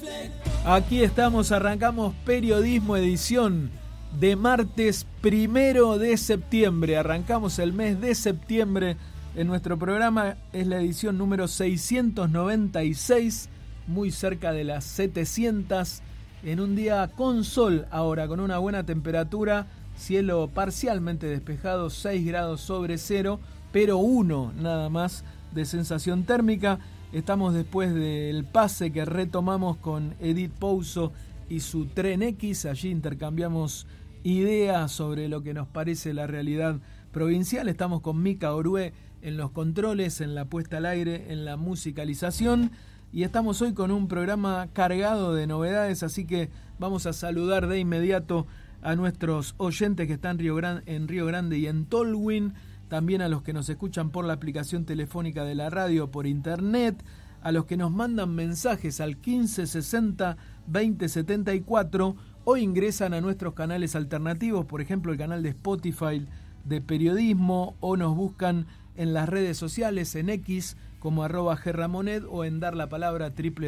Aquí estamos, arrancamos Periodismo Edición de martes 1 de septiembre. Arrancamos el mes de septiembre en nuestro programa. Es la edición número 696, muy cerca de las 700, en un día con sol ahora, con una buena temperatura, cielo parcialmente despejado, 6 grados sobre cero, pero 1 nada más de sensación térmica. Estamos después del pase que retomamos con Edith Pouso y su Tren X. Allí intercambiamos ideas sobre lo que nos parece la realidad provincial. Estamos con Mica Orué en los controles, en la puesta al aire, en la musicalización. Y estamos hoy con un programa cargado de novedades, así que vamos a saludar de inmediato a nuestros oyentes que están en Río Grande y en Tolwyn. También a los que nos escuchan por la aplicación telefónica de la radio, por internet, a los que nos mandan mensajes al 1560 2074 o ingresan a nuestros canales alternativos, por ejemplo el canal de Spotify de Periodismo, o nos buscan en las redes sociales, en X como @gramoned o en Dar la Palabra,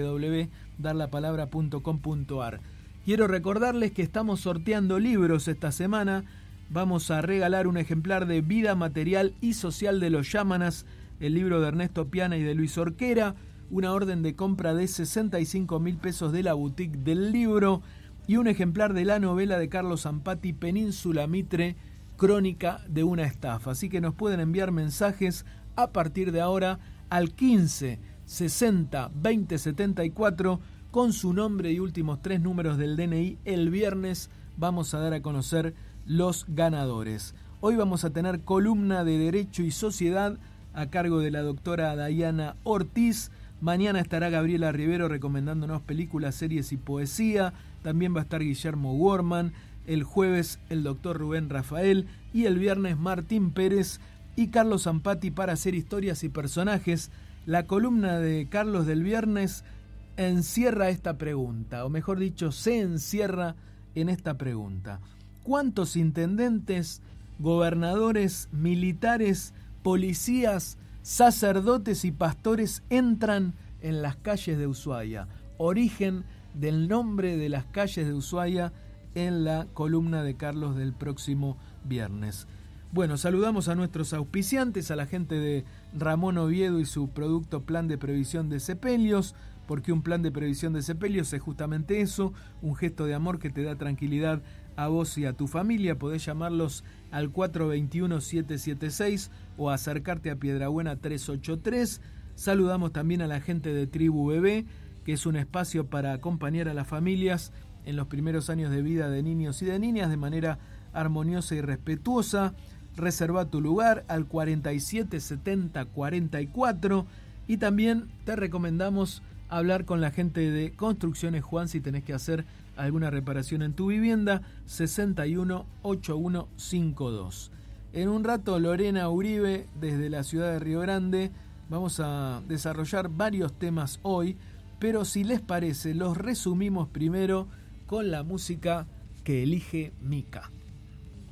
www.darlapalabra.com.ar. Quiero recordarles que estamos sorteando libros esta semana. Vamos a regalar un ejemplar de Vida Material y Social de los Yámanas, el libro de Ernesto Piana y de Luis Orquera, una orden de compra de 65.000 pesos de la boutique del libro y un ejemplar de la novela de Carlos Zampati, Península Mitre, Crónica de una estafa. Así que nos pueden enviar mensajes a partir de ahora al 15 60 20 74 con su nombre y últimos 3 números del DNI. El viernes vamos a dar a conocer los ganadores. Hoy vamos a tener columna de Derecho y Sociedad a cargo de la doctora Dayana Ortiz. Mañana estará Gabriela Rivero recomendándonos películas, series y poesía. También va a estar Guillermo Worman. El jueves el doctor Rubén Rafael. Y el viernes Martín Pérez y Carlos Zampati para hacer historias y personajes. La columna de Carlos del viernes encierra esta pregunta, o mejor dicho, se encierra en esta pregunta. ¿Cuántos intendentes, gobernadores, militares, policías, sacerdotes y pastores entran en las calles de Ushuaia? Origen del nombre de las calles de Ushuaia en la columna de Carlos del próximo viernes. Bueno, saludamos a nuestros auspiciantes, a la gente de Ramón Oviedo y su producto Plan de Previsión de Sepelios, porque un plan de previsión de sepelios es justamente eso, un gesto de amor que te da tranquilidad a vos y a tu familia. Podés llamarlos al 421-776 o acercarte a Piedrabuena 383. Saludamos también a la gente de Tribu Bebé, que es un espacio para acompañar a las familias en los primeros años de vida de niños y de niñas de manera armoniosa y respetuosa. Reserva tu lugar al 477044 y también te recomendamos hablar con la gente de Construcciones Juan si tenés que hacer alguna reparación en tu vivienda, 618152. En un rato Lorena Uribe desde la ciudad de Río Grande. Vamos a desarrollar varios temas hoy, pero si les parece los resumimos primero con la música que elige Mica.